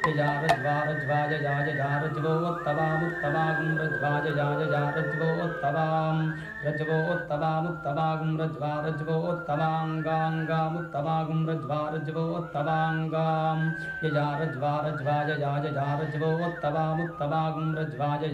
यजारज्वारज्वाय जायजारज्वोत्तवामुत्तवागुं रज्वाय जायजारज्वोत्तवां रज्वोत्तवामुत्तवागुं रज्वारज्वोत्तवाङ्गाङ्गामुत्तवागुं रज्वारज्वोत्तवाङ्गां यजारज्वारज्वाय जायजारज्वोत्तवामुत्तवागुं रज्वाय